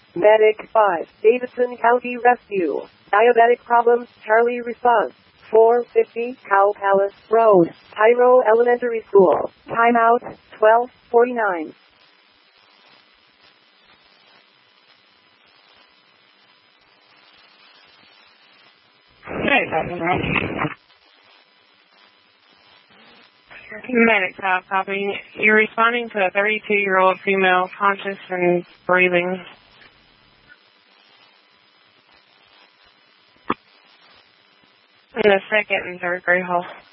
Medic 5, Davidson County Rescue. Diabetic problems, Charlie response. 450 Cow Palace Road, Pyro Elementary School. Timeout, 12:49. Medic 5, copy. You're responding to a 32-year-old female conscious and breathing. In the second and third grade hall.